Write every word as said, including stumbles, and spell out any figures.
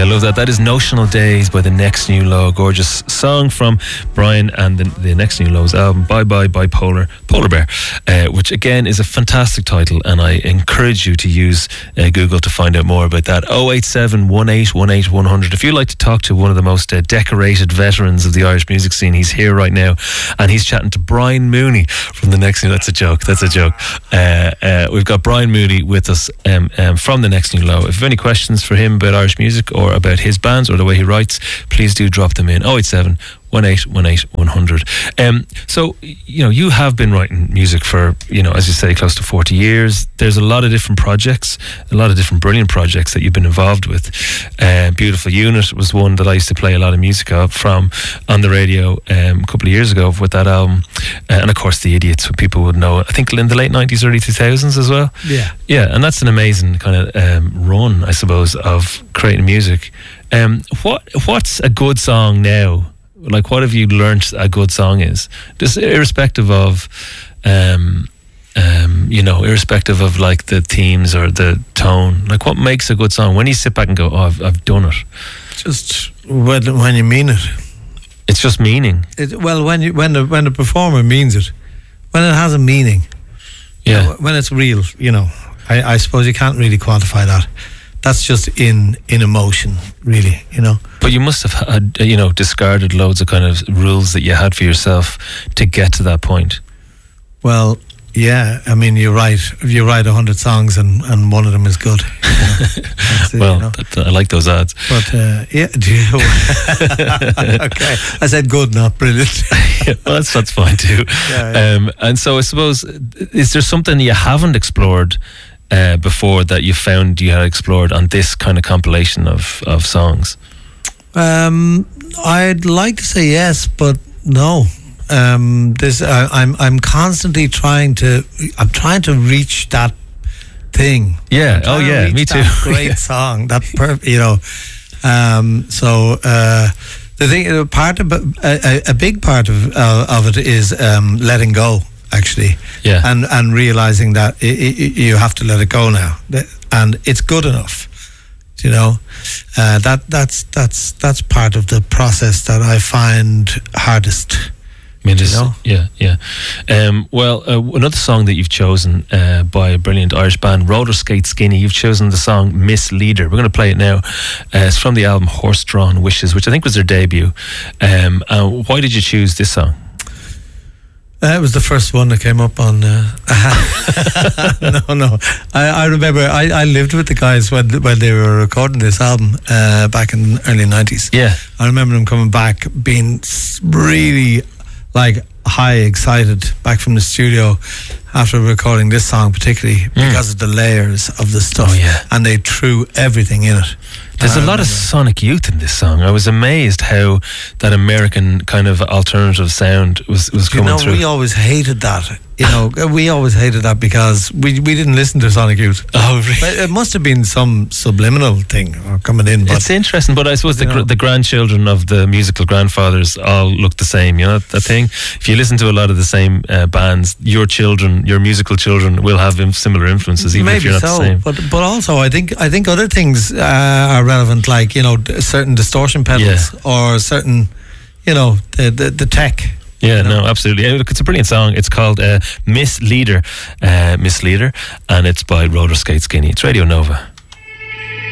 Yeah, I love that. That is Notional Days by The Next New Low. Gorgeous song from Brian and the, the Next New Low's album, Bye Bye Bipolar Polar Bear, uh, which again is a fantastic title, and I encourage you to use uh, Google to find out more about that. oh eight seven, one eight one eight, one hundred. If you'd like to talk to one of the most uh, decorated veterans of the Irish music scene, he's here right now, and he's chatting to Brian Mooney from The Next New. That's a joke. That's a joke. Uh, uh, we've got Brian Mooney with us um, um, from The Next New Low. If you have any questions for him about Irish music or about his bands or the way he writes, please do drop them in. oh eight seven, one eight one eight, one hundred. Um, so, you know, you have been writing music for, you know, as you say, close to forty years. There's a lot of different projects, a lot of different brilliant projects that you've been involved with. Uh, Beautiful Unit was one that I used to play a lot of music of from on the radio um, a couple of years ago with that album. Uh, and of course, The Idiots, what people would know, I think in the late nineties, early two thousands as well. Yeah. Yeah, and that's an amazing kind of um, run, I suppose, of creating music. Um, what What's a good song now? Like, what have you learnt a good song is? Just irrespective of, um, um, you know, irrespective of like the themes or the tone. Like, what makes a good song? When you sit back and go, oh, I've, I've done it. Just when, when you mean it. It's just meaning. It, well, when you when the when the performer means it, when it has a meaning. Yeah. You know, when it's real, you know. I, I suppose you can't really quantify that. That's just in, in emotion, really, you know. But you must have had, you know, discarded loads of kind of rules that you had for yourself to get to that point. Well, yeah, I mean, you're right. If you write a hundred songs and, and one of them is good. You know, it, well, you know. that, I like those ads. But, uh, yeah, do you okay. I said good, not brilliant. Yeah, well, that's, that's fine too. Yeah, yeah. Um, and so I suppose, is there something you haven't explored Uh, before that you found you had explored on this kind of compilation of, of songs? Um, I'd like to say yes, but no. Um, this uh, I'm I'm constantly trying to I'm trying to reach that thing. Yeah. Oh yeah. Me too. That great song. That per you know. Um, so uh, the thing, uh, part of a, a big part of uh, of it is um, letting go. Actually, yeah, and and realizing that it, it, you have to let it go now, and it's good enough, you know. Uh, that that's that's that's part of the process that I find hardest. I mean, just, you know? Yeah, yeah. Um, well, uh, another song that you've chosen uh, by a brilliant Irish band, Roller Skate Skinny. You've chosen the song Miss Leader. We're going to play it now. Uh, it's from the album Horse Drawn Wishes, which I think was their debut. Um, uh, why did you choose this song? Uh, it was the first one that came up on. Uh, no, no. I, I remember I, I lived with the guys when when they were recording this album uh, back in the early nineties. Yeah, I remember them coming back, being really like high, excited back from the studio after recording this song, particularly mm. because of the layers of the stuff. Oh, yeah. And they threw everything in it. There's a lot of Sonic Youth in this song. I was amazed how that American kind of alternative sound was, was coming you know, through. We always hated that. You know, we always hated that because we we didn't listen to Sonic Youth. Oh, really? But it must have been some subliminal thing or coming in. But it's interesting, but I suppose the, gr- the grandchildren of the musical grandfathers all look the same. You know that thing. If you listen to a lot of the same uh, bands, your children, your musical children, will have similar influences, even Maybe if you're not so, the same. But but also, I think I think other things uh, are relevant, like, you know, certain distortion pedals, yeah, or certain, you know, the the, the tech. Yeah, you know? no, absolutely. It's a brilliant song. It's called uh, Miss Leader, uh, Miss Leader, and it's by Roller Skate Skinny. It's Radio Nova.